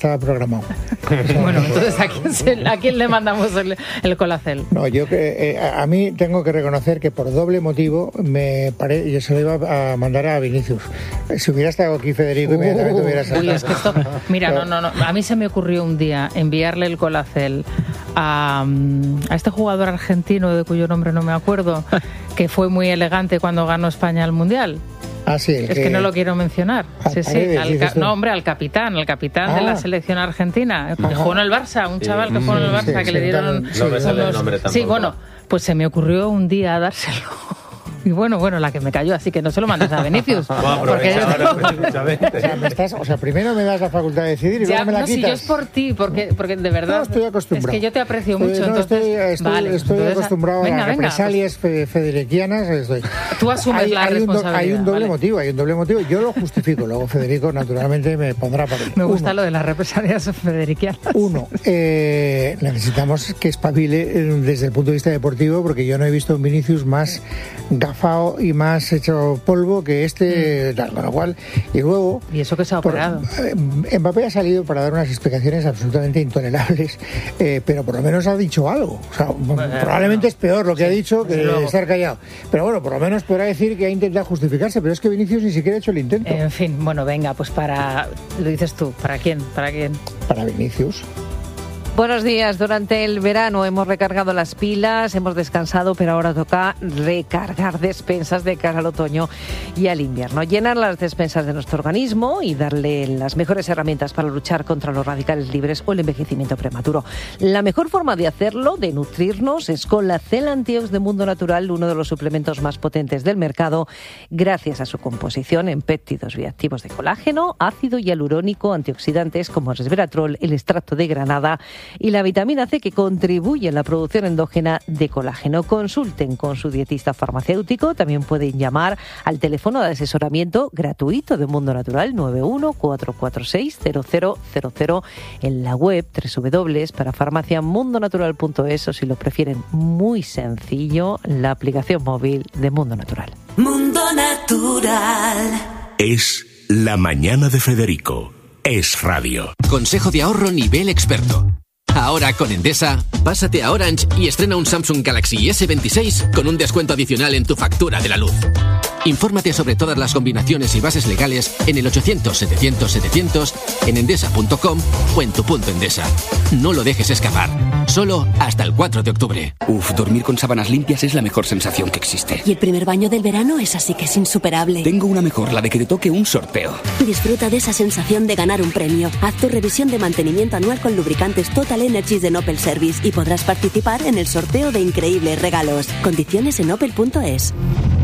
Está programado. Bueno, entonces ¿a quién le mandamos el Colacel? No, yo a mí tengo que reconocer que por doble motivo yo se lo iba a mandar a Vinicius. Si hubiera estado aquí Federico, inmediatamente hubiera salido. Uy, es que esto, mira, no. A mí se me ocurrió un día enviarle el Colacel a este jugador argentino de cuyo nombre no me acuerdo, que fue muy elegante cuando ganó España el Mundial. Ah, sí, es que no lo quiero mencionar. Al capitán de la selección argentina, que jugó en el Barça, un chaval que jugó en el Barça, que le dieron... No me sale el nombre tampoco. Sí, bueno, pues se me ocurrió un día dárselo. Y bueno, la que me cayó, así que no se lo mandas a Vinicius. Primero me das la facultad de decidir y luego me la quitas. Si yo es por ti, porque de verdad... No, estoy acostumbrado. Es que yo te aprecio mucho, entonces... Estoy acostumbrado a represalias federiquianas. Tú asumes la responsabilidad. Hay un doble motivo. Yo lo justifico. Luego Federico, naturalmente, me pondrá para ello. Me gusta lo de las represalias federiquianas. Necesitamos que espabile desde el punto de vista deportivo, porque yo no he visto un Vinicius más gafao y más hecho polvo que con lo cual, y luego... Y eso que se ha operado. Mbappé ha salido para dar unas explicaciones absolutamente intolerables, pero por lo menos ha dicho algo. O sea, probablemente es peor lo que ha dicho que estar callado. Pero bueno, por lo menos podrá decir que ha intentado justificarse, pero es que Vinicius ni siquiera ha hecho el intento. En fin, venga, pues lo dices tú, ¿para quién? Para Vinicius. Buenos días. Durante el verano hemos recargado las pilas, hemos descansado, pero ahora toca recargar despensas de cara al otoño y al invierno. Llenar las despensas de nuestro organismo y darle las mejores herramientas para luchar contra los radicales libres o el envejecimiento prematuro. La mejor forma de hacerlo, de nutrirnos, es con la Cel Antiox de Mundo Natural, uno de los suplementos más potentes del mercado, gracias a su composición en péptidos bioactivos de colágeno, ácido hialurónico, antioxidantes como el resveratrol, el extracto de granada y la vitamina C, que contribuye a la producción endógena de colágeno. Consulten con su dietista farmacéutico. También pueden llamar al teléfono de asesoramiento gratuito de Mundo Natural 91-446-0000, en la web www.parafarmaciamundonatural.es, o si lo prefieren muy sencillo, la aplicación móvil de Mundo Natural. Mundo Natural. Es la mañana de Federico. Es radio. Consejo de ahorro nivel experto. Ahora con Endesa, pásate a Orange y estrena un Samsung Galaxy S26 con un descuento adicional en tu factura de la luz. Infórmate sobre todas las combinaciones y bases legales en el 800-700-700, en endesa.com o en tu punto Endesa. No lo dejes escapar. Solo hasta el 4 de octubre. Dormir con sábanas limpias es la mejor sensación que existe. Y el primer baño del verano es así que es insuperable. Tengo una mejor, la de que te toque un sorteo. Disfruta de esa sensación de ganar un premio. Haz tu revisión de mantenimiento anual con lubricantes Total Energies de Opel Service y podrás participar en el sorteo de increíbles regalos. Condiciones en opel.es.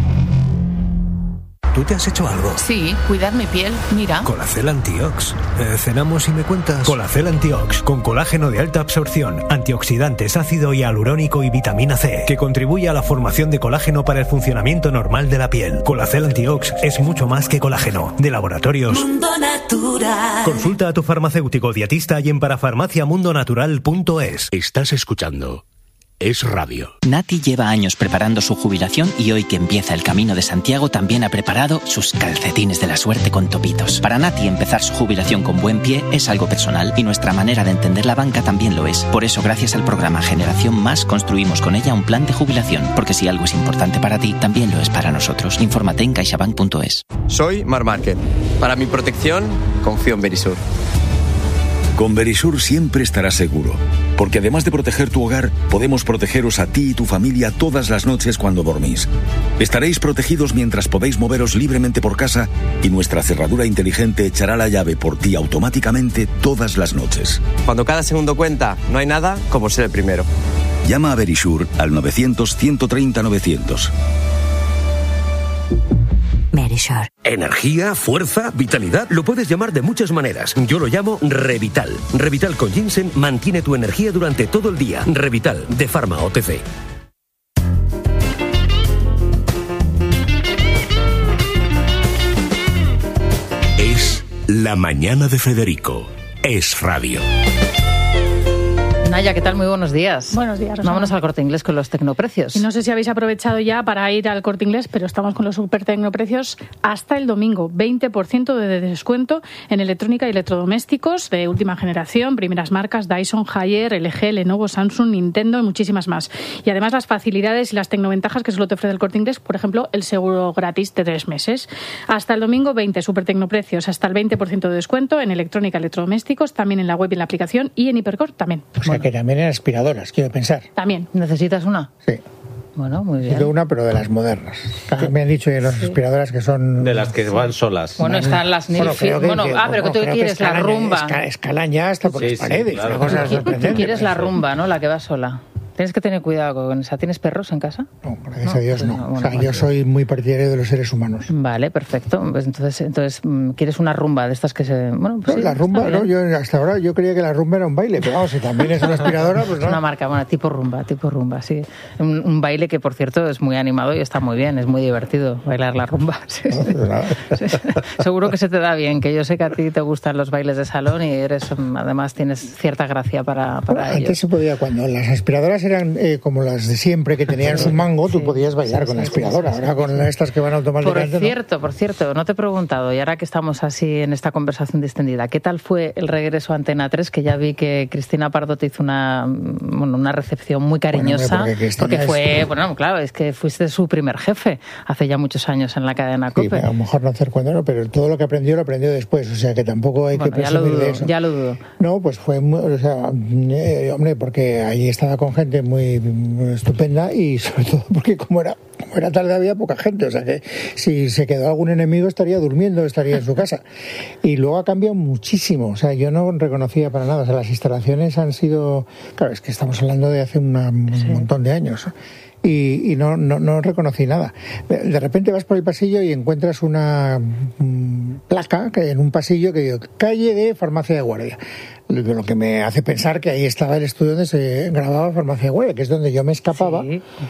¿Tú te has hecho algo? Sí, cuidar mi piel, mira. Colacel Antiox. Cenamos y me cuentas. Colacel Antiox, con colágeno de alta absorción, antioxidantes, ácido hialurónico y vitamina C, que contribuye a la formación de colágeno para el funcionamiento normal de la piel. Colacel Antiox es mucho más que colágeno. De Laboratorios Mundo Natural. Consulta a tu farmacéutico dietista y en parafarmaciamundonatural.es. Estás escuchando Es Radio. Nati lleva años preparando su jubilación y hoy que empieza el Camino de Santiago también ha preparado sus calcetines de la suerte con topitos. Para Nati, empezar su jubilación con buen pie es algo personal y nuestra manera de entender la banca también lo es. Por eso, gracias al programa Generación Más, construimos con ella un plan de jubilación, porque si algo es importante para ti, también lo es para nosotros. Infórmate en caixabank.es. Soy Mar Márquez. Para mi protección, confío en Verisur. Con Verisur siempre estarás seguro, porque además de proteger tu hogar, podemos protegeros a ti y tu familia todas las noches cuando dormís. Estaréis protegidos mientras podéis moveros libremente por casa y nuestra cerradura inteligente echará la llave por ti automáticamente todas las noches. Cuando cada segundo cuenta, no hay nada como ser el primero. Llama a Verisur al 900-130-900. Verisur. Energía, fuerza, vitalidad, lo puedes llamar de muchas maneras. Yo lo llamo Revital. Revital con ginseng mantiene tu energía durante todo el día. Revital, de Pharma OTC. Es la mañana de Federico. Es radio. Naya, ¿qué tal? Muy buenos días. Buenos días, Rosana. Vámonos al Corte Inglés con los tecnoprecios. Y no sé si habéis aprovechado ya para ir al Corte Inglés, pero estamos con los super tecnoprecios hasta el domingo. 20% de descuento en electrónica y electrodomésticos de última generación, primeras marcas Dyson, Haier, LG, Lenovo, Samsung, Nintendo y muchísimas más. Y además las facilidades y las tecnoventajas que solo te ofrece el Corte Inglés, por ejemplo, el seguro gratis de 3 meses. Hasta el domingo 20 super tecnoprecios, hasta el 20% de descuento en electrónica y electrodomésticos, también en la web y en la aplicación y en Hipercor también. O sea que también en aspiradoras, quiero pensar. También. ¿Necesitas una? Sí. Bueno, muy bien. Quiero una, pero de las modernas. Me han dicho que las aspiradoras que son... De las que van solas. Bueno, están las Nilfisk. Pero que tú quieres la rumba. Escalan ya hasta por las paredes. Claro. Una cosa sorprendente. Tú quieres la rumba, ¿no? La que va sola. Tienes que tener cuidado con esa. ¿Tienes perros en casa? No, gracias a Dios no. O sea, yo soy muy partidario de los seres humanos. Vale, perfecto. Pues entonces ¿quieres una rumba de estas que se...? Bueno, pues no, sí, la rumba, no. Yo hasta ahora yo creía que la rumba era un baile, pero vamos, si también es una aspiradora, pues no. Es una marca, bueno, tipo rumba, sí. Un baile que, por cierto, es muy animado y está muy bien, es muy divertido bailar la rumba. Sí. Seguro que se te da bien, que yo sé que a ti te gustan los bailes de salón y además tienes cierta gracia para ellos. Antes se podía, cuando las aspiradoras eran como las de siempre, que tenían su mango, tú podías bailar con la aspiradora. Ahora con estas que van automáticamente... Por cierto, no te he preguntado, y ahora que estamos así en esta conversación distendida, ¿qué tal fue el regreso a Antena 3? Que ya vi que Cristina Pardo te hizo una recepción muy cariñosa. Porque fue, claro, es que fuiste su primer jefe hace ya muchos años en la cadena COPE. Sí, a lo mejor no hacer cuenta, pero todo lo que aprendió lo aprendió después, o sea que tampoco hay que presumir de eso. Ya lo dudo. No, pues fue, hombre, porque ahí estaba con gente muy estupenda y sobre todo porque como era tarde había poca gente, o sea que si se quedó algún enemigo estaría durmiendo, estaría en su casa. Y luego ha cambiado muchísimo, o sea, yo no reconocía para nada, o sea, las instalaciones han sido, claro, es que estamos hablando de hace un montón de años. Y no reconocí nada. De repente vas por el pasillo y encuentras una placa en un pasillo que digo, calle de Farmacia de Guardia. Lo que me hace pensar que ahí estaba el estudio donde se grababa Farmacia de Guardia, que es donde yo me escapaba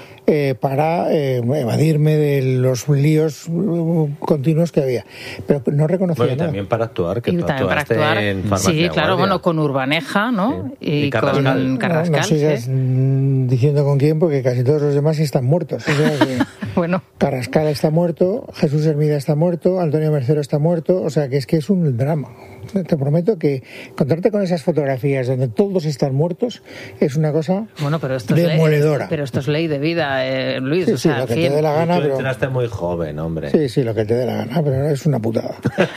para evadirme de los líos continuos que había. Pero no reconocía nada. También para actuar, que y tú actuaste en Farmacia de Guardia. Sí, claro, con Urbaneja, ¿no? Sí. Y Carrascal. Con Carrascal. No sigas diciendo con quién, porque casi todos los demás están muertos. O sea que bueno. Carrascal está muerto, Jesús Hermida está muerto, Antonio Mercero está muerto, o sea que es un drama. Te prometo que encontrarte con esas fotografías donde todos están muertos es una cosa demoledora. Pero esto es ley de vida, Luis. Sí, o sea, lo que te dé la gana. Tú entraste muy joven, hombre. Sí, lo que te dé la gana, pero es una putada.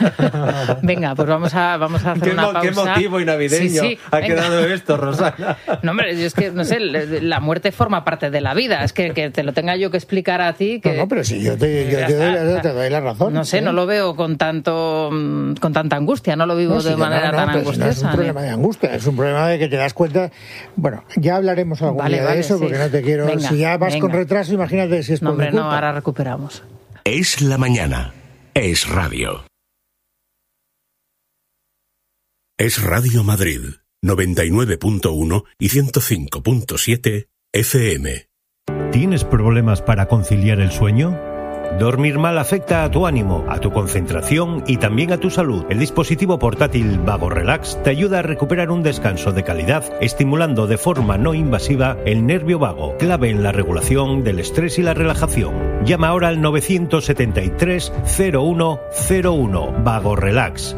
Venga, pues vamos a hacer una pausa. ¿Qué motivo y navideño ha quedado esto, Rosana? No, hombre, yo es que, no sé, la muerte forma parte de la vida. Es que te lo tenga yo que explicar a ti. Que... No, pero sí, yo te doy la razón. No sé, no lo veo con tanta angustia, no lo vivo de manera tan angustiosa. No es un problema de angustia, es un problema de que te das cuenta. Bueno, ya hablaremos algún día de eso, porque no te quiero. Venga, si ya vas con retraso, imagínate si es por mi culpa. No, ahora recuperamos. Es la mañana. Es radio. Es Radio Madrid, 99.1 y 105.7 FM. ¿Tienes problemas para conciliar el sueño? Dormir mal afecta a tu ánimo, a tu concentración y también a tu salud. El dispositivo portátil Vago Relax te ayuda a recuperar un descanso de calidad, estimulando de forma no invasiva el nervio vago, clave en la regulación del estrés y la relajación. Llama ahora al 973 0101. Vago Relax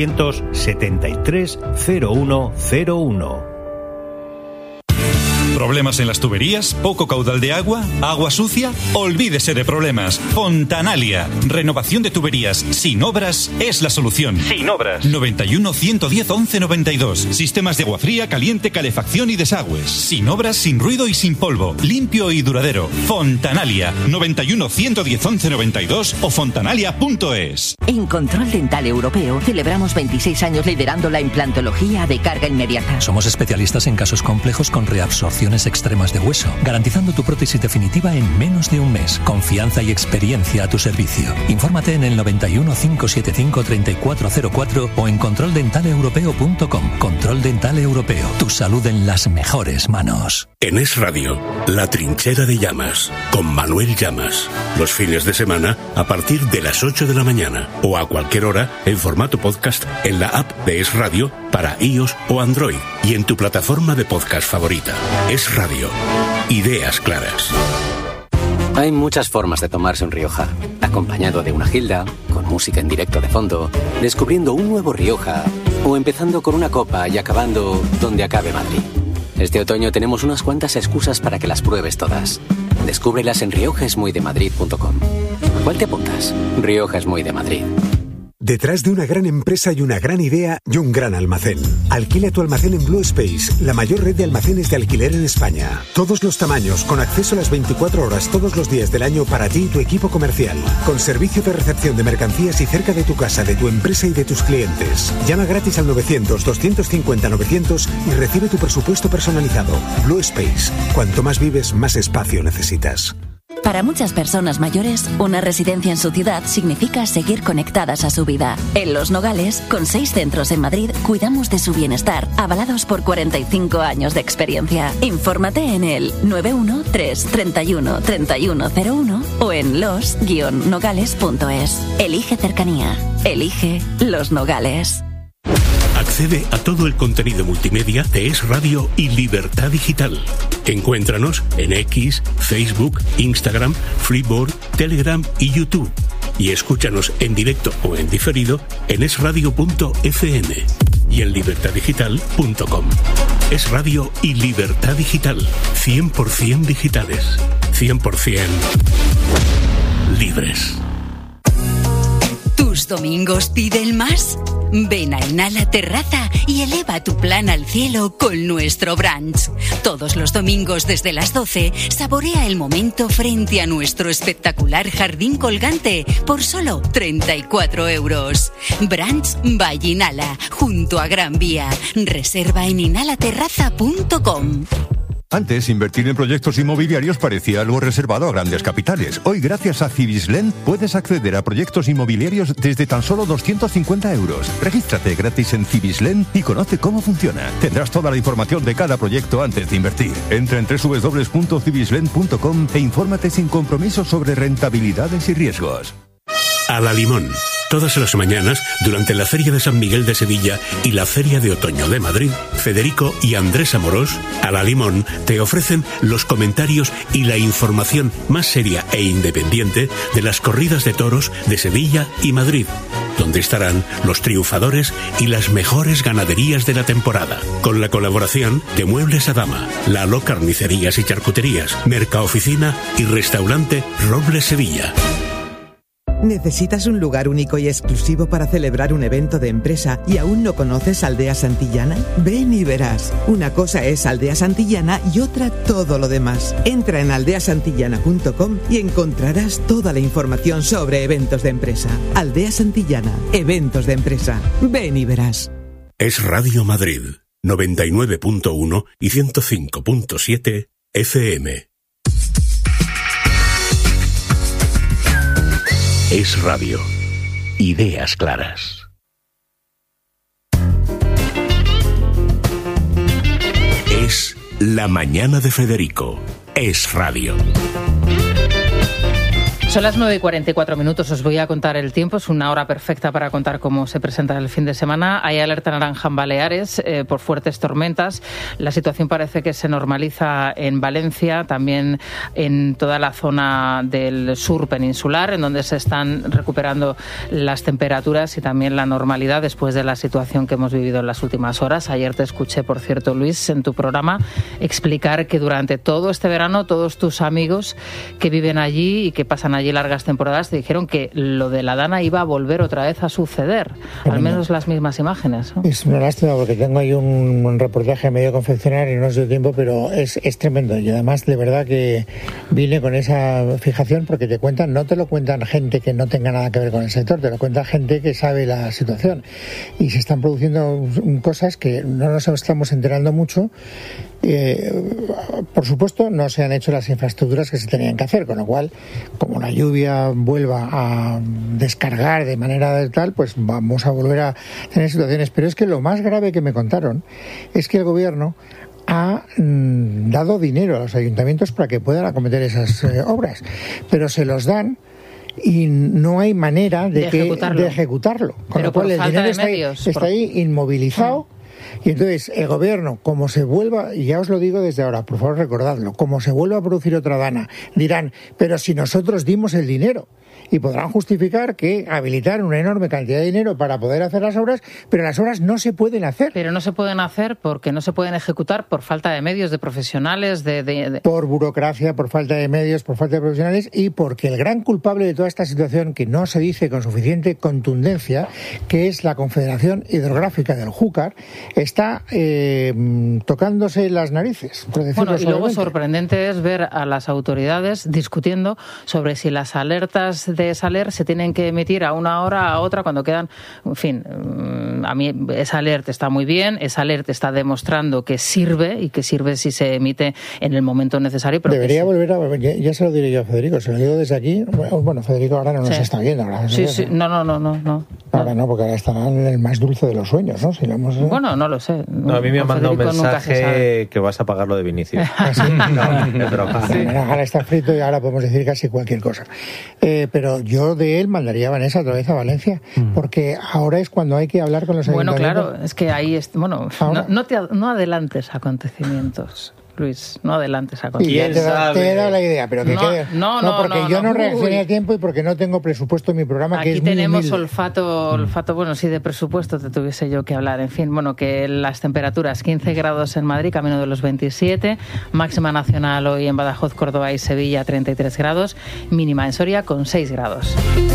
973 0101. ¿Problemas en las tuberías? ¿Poco caudal de agua? ¿Agua sucia? Olvídese de problemas. Fontanalia. Renovación de tuberías sin obras es la solución. Sin obras. 91 110 11 92. Sistemas de agua fría, caliente, calefacción y desagües. Sin obras, sin ruido y sin polvo. Limpio y duradero. Fontanalia. 91 110 11 92 o fontanalia.es. En Control Dental Europeo celebramos 26 años liderando la implantología de carga inmediata. Somos especialistas en casos complejos con reabsorción extremas de hueso, garantizando tu prótesis definitiva en menos de un mes. Confianza y experiencia a tu servicio. Infórmate en el 91 575 3404 o en controldentaleuropeo.com. Control Dental Europeo. Tu salud en las mejores manos. En Es Radio, La Trinchera de Llamas, con Manuel Llamas. Los fines de semana a partir de las 8 de la mañana o a cualquier hora en formato podcast en la app de Es Radio para iOS o Android y en tu plataforma de podcast favorita. Es Radio. Ideas claras. Hay muchas formas de tomarse un Rioja. Acompañado de una gilda, con música en directo de fondo, descubriendo un nuevo Rioja o empezando con una copa y acabando donde acabe Madrid. Este otoño tenemos unas cuantas excusas para que las pruebes todas. Descúbrelas en riojaesmuydemadrid.com. ¿A cuál te apuntas? Rioja es muy de Madrid. Detrás de una gran empresa y una gran idea y un gran almacén. Alquila tu almacén en Blue Space, la mayor red de almacenes de alquiler en España. Todos los tamaños, con acceso a las 24 horas todos los días del año para ti y tu equipo comercial. Con servicio de recepción de mercancías y cerca de tu casa, de tu empresa y de tus clientes. Llama gratis al 900-250-900 y recibe tu presupuesto personalizado. Blue Space. Cuanto más vives, más espacio necesitas. Para muchas personas mayores, una residencia en su ciudad significa seguir conectadas a su vida. En Los Nogales, con 6 centros en Madrid, cuidamos de su bienestar, avalados por 45 años de experiencia. Infórmate en el 913-31-3101 o en los-nogales.es. Elige cercanía. Elige Los Nogales. Accede a todo el contenido multimedia de Es Radio y Libertad Digital. Encuéntranos en X, Facebook, Instagram, Freeboard, Telegram y YouTube. Y escúchanos en directo o en diferido en esradio.fm y en libertaddigital.com. Es Radio y Libertad Digital. 100% digitales. 100% libres. ¿Tus domingos piden más? Ven a Inhala Terraza y eleva tu plan al cielo con nuestro brunch. Todos los domingos desde las 12, saborea el momento frente a nuestro espectacular jardín colgante por solo 34 €. Brunch by Inhala, junto a Gran Vía. Reserva en inhalaterraza.com. Antes, invertir en proyectos inmobiliarios parecía algo reservado a grandes capitales. Hoy, gracias a Cibislen, puedes acceder a proyectos inmobiliarios desde tan solo 250 €. Regístrate gratis en Cibislen y conoce cómo funciona. Tendrás toda la información de cada proyecto antes de invertir. Entra en www.cibislen.com e infórmate sin compromiso sobre rentabilidades y riesgos. A la Limón. Todas las mañanas, durante la Feria de San Miguel de Sevilla y la Feria de Otoño de Madrid, Federico y Andrés Amorós, A la Limón, te ofrecen los comentarios y la información más seria e independiente de las corridas de toros de Sevilla y Madrid, donde estarán los triunfadores y las mejores ganaderías de la temporada, con la colaboración de Muebles a Dama, Lalo Carnicerías y Charcuterías, Mercaoficina y Restaurante Robles Sevilla. ¿Necesitas un lugar único y exclusivo para celebrar un evento de empresa y aún no conoces Aldea Santillana? Ven y verás. Una cosa es Aldea Santillana y otra todo lo demás. Entra en aldeasantillana.com y encontrarás toda la información sobre eventos de empresa. Aldea Santillana, eventos de empresa. Ven y verás. Es Radio Madrid, 99.1 y 105.7 FM. Es Radio. Ideas claras. Es La Mañana de Federico. Es Radio. Son las 9:44. Os voy a contar el tiempo. Es una hora perfecta para contar cómo se presenta el fin de semana. Hay alerta naranja en Baleares por fuertes tormentas. La situación parece que se normaliza en Valencia, también en toda la zona del sur peninsular, en donde se están recuperando las temperaturas y también la normalidad después de la situación que hemos vivido en las últimas horas. Ayer te escuché, por cierto, Luis, en tu programa, explicar que durante todo este verano todos tus amigos que viven allí y que pasan allí largas temporadas te dijeron que lo de la Dana iba a volver otra vez a suceder, al menos las mismas imágenes, ¿no? Es una lástima porque tengo ahí un reportaje a medio confeccionar y no es de tiempo, pero es tremendo y además de verdad que vine con esa fijación porque te cuentan, no te lo cuentan gente que no tenga nada que ver con el sector, te lo cuenta gente que sabe la situación y se están produciendo cosas que no nos estamos enterando mucho. Por supuesto no se han hecho las infraestructuras que se tenían que hacer, con lo cual como la lluvia vuelva a descargar de manera de tal, pues vamos a volver a tener situaciones. Pero es que lo más grave que me contaron es que el gobierno ha dado dinero a los ayuntamientos para que puedan acometer esas obras, pero se los dan y no hay manera de ejecutarlo. Con lo cual el dinero está ahí inmovilizado. Y entonces el gobierno, como se vuelva, y ya os lo digo desde ahora, por favor recordadlo, como se vuelva a producir otra Dana, dirán, pero si nosotros dimos el dinero, y podrán justificar que habilitaron una enorme cantidad de dinero para poder hacer las obras, pero las obras no se pueden hacer. Pero no se pueden hacer porque no se pueden ejecutar por falta de medios, de profesionales, por burocracia, por falta de medios, por falta de profesionales, y porque el gran culpable de toda esta situación, que no se dice con suficiente contundencia, que es la Confederación Hidrográfica del Júcar, está tocándose las narices, por decirlo suavemente. Y luego sorprendente es ver a las autoridades discutiendo sobre si las alertas de Saler se tienen que emitir a una hora, a otra, cuando quedan, en fin, a mí esa alerta está muy bien, esa alerta está demostrando que sirve, y que sirve si se emite en el momento necesario. Pero debería volver a, ya se lo diré yo a Federico, se lo digo desde aquí. Bueno, Federico ahora no nos está viendo. Ahora, sí. No. Ahora no, porque ahora estará en el más dulce de los sueños, ¿no? Si lo hemos... Bueno, no lo sé. No, a mí me ha mandado un mensaje que vas a pagar lo de Vinicius. ¿Ah, sí? No, es broma. Sí. Ahora está frito y ahora podemos decir casi cualquier cosa. Pero yo de él mandaría a Vanessa otra vez a Valencia, porque ahora es cuando hay que hablar con los ayuntamientos. Bueno, claro, es que ahí no adelantes acontecimientos. Luis, no adelantes a te he dado la idea, pero que quede. Porque yo no reaccioné a tiempo y porque no tengo presupuesto en mi programa. Aquí que es tenemos muy olfato, bueno, si de presupuesto te tuviese yo que hablar. En fin, bueno, que las temperaturas, 15 grados en Madrid, camino de los 27, máxima nacional hoy en Badajoz, Córdoba y Sevilla, 33 grados, mínima en Soria con 6 grados.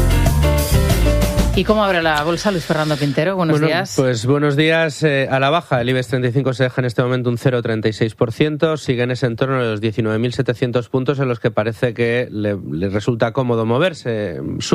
¿Y cómo abre la bolsa, Luis Fernando Quintero? Buenos días. Pues buenos días. A la baja, el IBEX 35 se deja en este momento un 0,36%. Sigue en ese entorno de los 19.700 puntos en los que parece que le resulta cómodo moverse.